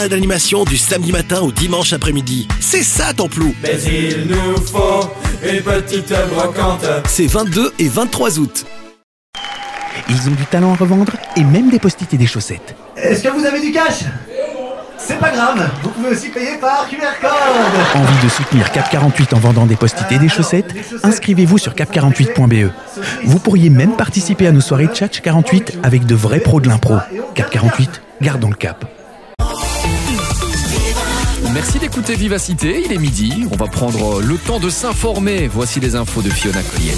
D'animation du samedi matin au dimanche après-midi. C'est ça ton plou. Mais il nous faut une petite brocante. C'est 22 et 23 août. Ils ont du talent à revendre et même des post-it et des chaussettes. Est-ce que vous avez du cash ? C'est pas grave, vous pouvez aussi payer par QR code. Envie de soutenir Cap 48 en vendant des post-it et des chaussettes ? Inscrivez-vous sur cap48.be. Vous pourriez même participer à nos soirées Tchatch 48 avec de vrais pros de l'impro. Cap 48, gardons le cap. Merci d'écouter Vivacité, il est midi, on va prendre le temps de s'informer. Voici les infos de Fiona Collier.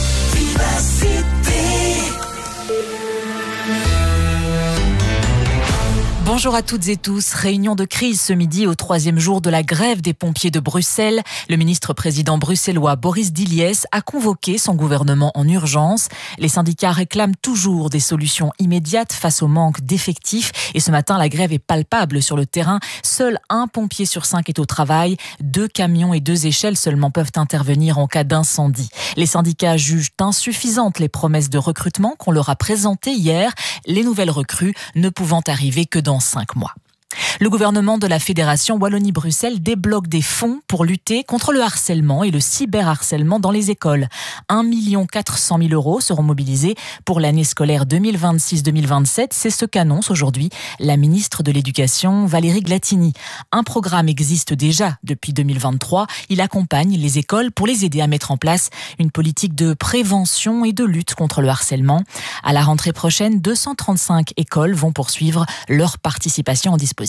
Bonjour à toutes et tous. Réunion de crise ce midi au 3e jour de la grève des pompiers de Bruxelles. Le ministre-président bruxellois Boris Diliès a convoqué son gouvernement en urgence. Les syndicats réclament toujours des solutions immédiates face au manque d'effectifs. Et ce matin, la grève est palpable sur le terrain. Seul un pompier sur 5 est au travail. 2 camions et 2 échelles seulement peuvent intervenir en cas d'incendie. Les syndicats jugent insuffisantes les promesses de recrutement qu'on leur a présentées hier. Les nouvelles recrues ne pouvant arriver que dans 5 mois. Le gouvernement de la Fédération Wallonie-Bruxelles débloque des fonds pour lutter contre le harcèlement et le cyberharcèlement dans les écoles. 1 400 000 € seront mobilisés pour l'année scolaire 2026-2027. C'est ce qu'annonce aujourd'hui la ministre de l'Éducation, Valérie Glatini. Un programme existe déjà depuis 2023. Il accompagne les écoles pour les aider à mettre en place une politique de prévention et de lutte contre le harcèlement. À la rentrée prochaine, 235 écoles vont poursuivre leur participation en dispositif.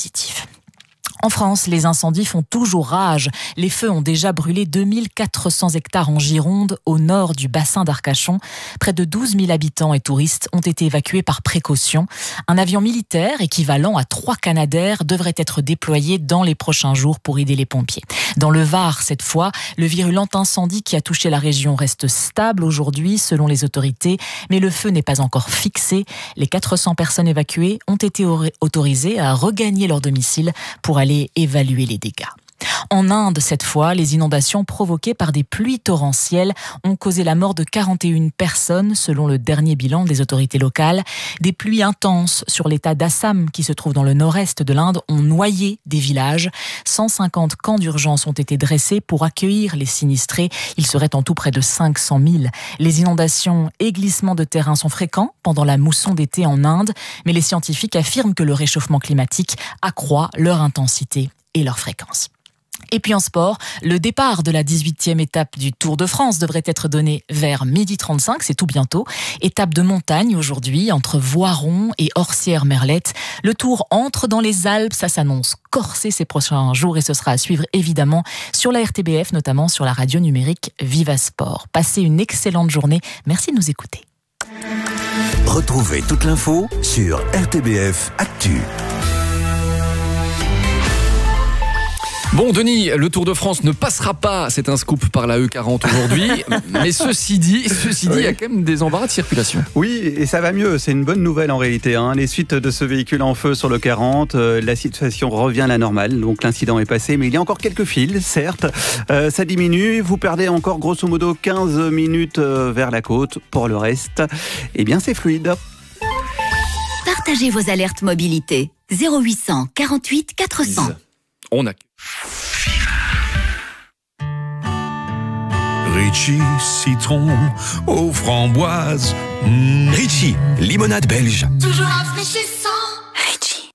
En France, les incendies font toujours rage. Les feux ont déjà brûlé 2400 hectares en Gironde, au nord du bassin d'Arcachon. Près de 12 000 habitants et touristes ont été évacués par précaution. Un avion militaire équivalent à 3 Canadair devrait être déployé dans les prochains jours pour aider les pompiers. Dans le Var, cette fois, le virulent incendie qui a touché la région reste stable aujourd'hui, selon les autorités, mais le feu n'est pas encore fixé. Les 400 personnes évacuées ont été autorisées à regagner leur domicile pour aller évaluer les dégâts. En Inde, cette fois, les inondations provoquées par des pluies torrentielles ont causé la mort de 41 personnes, selon le dernier bilan des autorités locales. Des pluies intenses sur l'état d'Assam, qui se trouve dans le nord-est de l'Inde, ont noyé des villages. 150 camps d'urgence ont été dressés pour accueillir les sinistrés. Il serait en tout près de 500 000. Les inondations et glissements de terrain sont fréquents pendant la mousson d'été en Inde, mais les scientifiques affirment que le réchauffement climatique accroît leur intensité et leur fréquence. Et puis en sport, le départ de la 18e étape du Tour de France devrait être donné vers 12h35, c'est tout bientôt. Étape de montagne aujourd'hui entre Voiron et Orsières-Merlette. Le Tour entre dans les Alpes, ça s'annonce corsé ces prochains jours et ce sera à suivre évidemment sur la RTBF, notamment sur la radio numérique Viva Sport. Passez une excellente journée, merci de nous écouter. Retrouvez toute l'info sur RTBF Actu. Bon Denis, le Tour de France ne passera pas, c'est un scoop par la E40 aujourd'hui, mais ceci dit, il y a quand même des embarras de circulation. Oui, et ça va mieux, c'est une bonne nouvelle en réalité. Les suites de ce véhicule en feu sur le 40, la situation revient à la normale, donc l'incident est passé, mais il y a encore quelques fils, certes, ça diminue, vous perdez encore grosso modo 15 minutes vers la côte, pour le reste, eh bien c'est fluide. Partagez vos alertes mobilité, 0800 48 400. On a... Ritchie, citron aux framboises. Ritchie, limonade belge. Toujours rafraîchissant. Ritchie.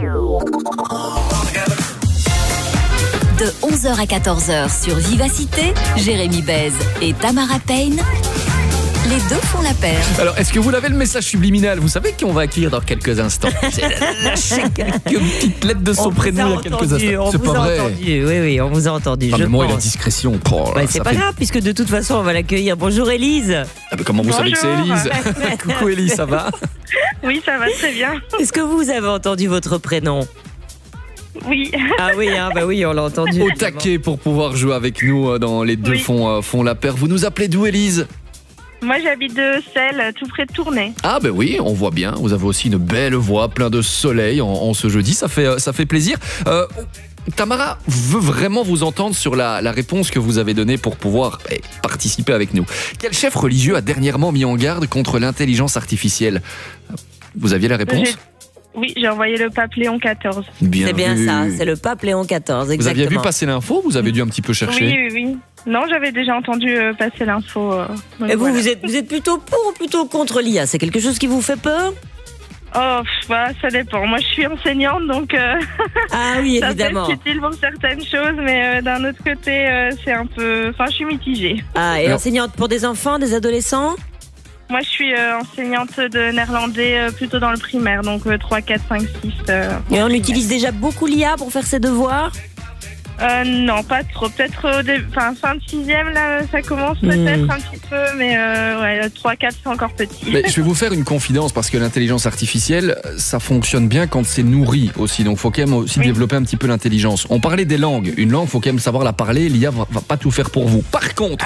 De 11h à 14h sur Vivacité, Jérémy Bèze et Tamara Payne. Les deux font la paire. Alors, est-ce que vous l'avez le message subliminal ? Vous savez qu'on va accueillir dans quelques instants. J'ai lâché quelques petites lettres de son prénom il y a quelques instants. C'est pas vrai. Oui, on vous a entendu. Mais moi et la discrétion. C'est pas grave, puisque de toute façon, on va l'accueillir. Bonjour Élise. Comment vous savez que c'est Élise ? Coucou Élise, ça va ? Oui, ça va très bien. Est-ce que vous avez entendu votre prénom ? Oui. Ah oui, oui, on l'a entendu. Au taquet pour pouvoir jouer avec nous dans Les Deux font la paire. Vous nous appelez d'où, Élise ? Moi, j'habite de Celles, tout près de Tournai. Ah ben oui, on voit bien. Vous avez aussi une belle voix, plein de soleil en ce jeudi. Ça fait plaisir. Tamara veut vraiment vous entendre sur la réponse que vous avez donnée pour pouvoir participer avec nous. Quel chef religieux a dernièrement mis en garde contre l'intelligence artificielle ? Vous aviez la réponse ? Oui, j'ai envoyé le pape Léon XIV. Bien C'est bien vu. ça, c'est le pape Léon XIV, exactement. Vous aviez vu passer l'info, vous avez dû un petit peu chercher. Oui. Non, j'avais déjà entendu passer l'info. Et vous, vous êtes plutôt pour ou plutôt contre l'IA? C'est quelque chose qui vous fait peur? Oh, ça dépend. Moi, je suis enseignante, donc Ah oui, évidemment. ça peut être utile pour certaines choses, mais d'un autre côté, c'est un peu... Enfin, je suis mitigée. Ah, et Alors- enseignante pour des enfants, des adolescents? Moi, je suis enseignante de néerlandais plutôt dans le primaire, donc 3, 4, 5, 6. Et on utilise déjà beaucoup l'IA pour faire ses devoirs? Non, pas trop. Peut-être fin de 6e, là, ça commence peut-être un petit peu, mais 3, 4, c'est encore petit. Mais je vais vous faire une confidence parce que l'intelligence artificielle, ça fonctionne bien quand c'est nourri aussi. Donc, faut quand même aussi développer un petit peu l'intelligence. On parlait des langues. Une langue, faut quand même savoir la parler. L'IA va pas tout faire pour vous. Par contre,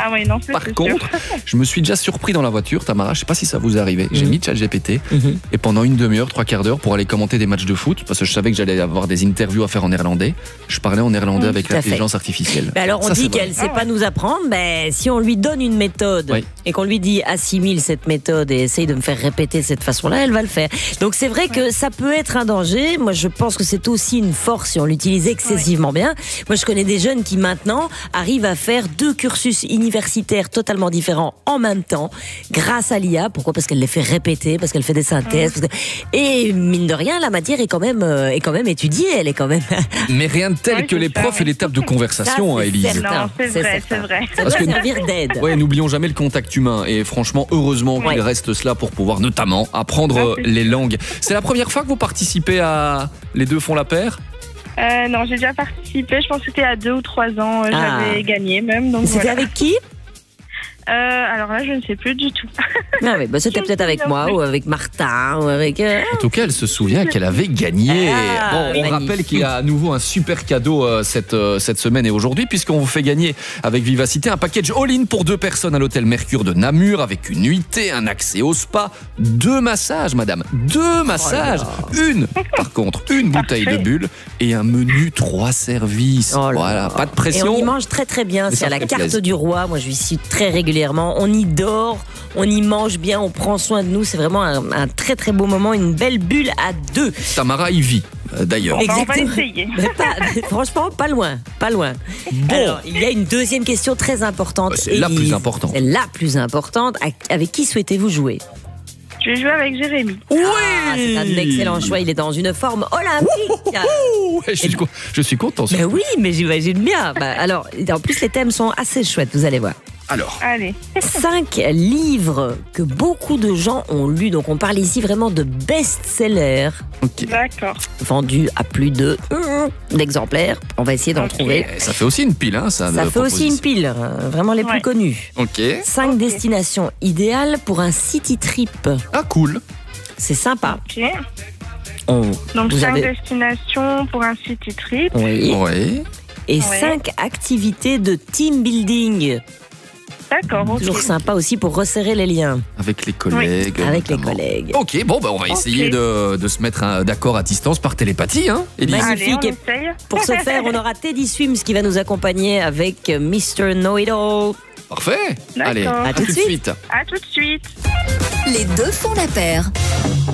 je me suis déjà surpris dans la voiture, Tamara. Je sais pas si ça vous est arrivé. J'ai mis ChatGPT et pendant une demi-heure, 3/4 d'heure pour aller commenter des matchs de foot parce que je savais que j'allais avoir des interviews à faire en néerlandais. Je parlais en néerlandais avec tout à l'intelligence fait. artificielle. Mais alors on Ça, dit c'est qu'elle vrai. ne sait pas nous apprendre, mais si on lui donne une méthode et qu'on lui dit assimile cette méthode et essaye de me faire répéter de cette façon-là, elle va le faire. Donc c'est vrai que ça peut être un danger. Moi je pense que c'est aussi une force si on l'utilise excessivement bien. Moi je connais des jeunes qui maintenant arrivent à faire 2 cursus universitaires totalement différents en même temps grâce à l'IA. Pourquoi? Parce qu'elle les fait répéter, parce qu'elle fait des synthèses. Et mine de rien, la matière est quand même étudiée. Elle est quand même... Mais rien de tel que les profs et l'étape de conversation, Ça, c'est Élise. certain. Non, c'est vrai. Ça Parce doit que- servir d'aide. Ouais, n'oublions jamais le contact humain et franchement, heureusement qu'il reste cela pour pouvoir notamment apprendre les langues. C'est la première fois que vous participez à Les Deux font la paire? Non, j'ai déjà participé. Je pense que c'était à 2 ou 3 ans. J'avais gagné même. Donc C'était voilà. avec qui? Alors là, je ne sais plus du tout. Ah oui, c'était peut-être avec moi ou avec Martin ou avec... En tout cas, elle se souvient qu'elle avait gagné. On magnifique. rappelle qu'il y a à nouveau un super cadeau cette semaine et aujourd'hui, puisqu'on vous fait gagner avec Vivacité un package all-in pour 2 personnes à l'hôtel Mercure de Namur, avec une nuitée, un accès au spa, 2 massages, madame. 2 massages. Par contre, une bouteille de bulle et un menu 3 services. Voilà, pas de Et pression. on y mange très très bien. Mais C'est ça à la fait carte plaisir. du roi. Moi, je y suis très régulièrement. On y dort, on y mange bien, on prend soin de nous. C'est vraiment un très très beau moment, une belle bulle à 2. Tamara y vit, d'ailleurs. On va essayer. Franchement, pas loin. Alors, il y a une deuxième question très importante. C'est la Élise. plus importante. C'est la plus importante. Avec qui souhaitez-vous jouer? Je vais jouer avec Jérémy. Oui, c'est un excellent choix. Il est dans une forme olympique. Ouais, je suis content. Mais oui, mais j'imagine bien. Alors, en plus, les thèmes sont assez chouettes, vous allez voir. Alors, Allez. 5 livres que beaucoup de gens ont lus. Donc, on parle ici vraiment de best-sellers D'accord. vendus à plus de d'exemplaires. On va essayer d'en trouver. ça fait aussi une pile, hein, ça. Ça de fait aussi une propositions. pile, vraiment les plus connus. Ok. 5 destinations idéales pour un city trip. Ah, cool. C'est sympa. Ok. Donc vous 5 avez- destinations pour un city trip. Oui. Ouais. Et Ouais. 5 activités de team building. D'accord, ok. Toujours sympa aussi pour resserrer les liens. Avec les collègues. Avec les notamment. collègues. Ok, bon, on va essayer de se mettre d'accord à distance par télépathie, hein, Élise. Magnifique. Et pour ce faire, on aura Teddy Swims qui va nous accompagner avec Mr. Know-It-All. Parfait. D'accord. Allez, à tout de suite. À tout de suite. Les deux font la paire.